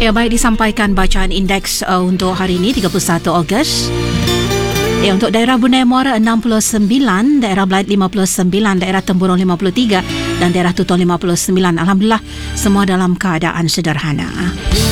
Ya, baik, disampaikan bacaan indeks untuk hari ini 31 Ogos. Ya, untuk daerah Bunei Muara 69, daerah Belait 59, daerah Temburong 53 dan daerah Tutong 59. Alhamdulillah, semua dalam keadaan sederhana.